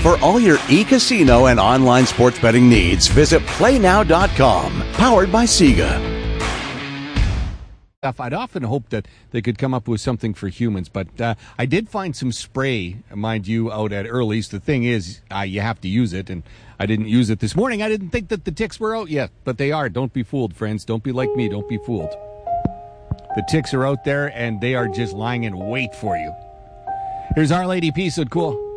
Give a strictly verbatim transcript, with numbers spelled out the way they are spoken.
For all your e-casino and online sports betting needs, visit play now dot com. Powered by Sega. I'd often hoped that they could come up with something for humans, but uh, I did find some spray, mind you, out at Early's. The thing is, uh, you have to use it, and I didn't use it this morning. I didn't think that the ticks were out yet, but they are. Don't be fooled, friends. Don't be like me. Don't be fooled. The ticks are out there, and they are just lying in wait for you. Here's Our Lady Peace. So cool.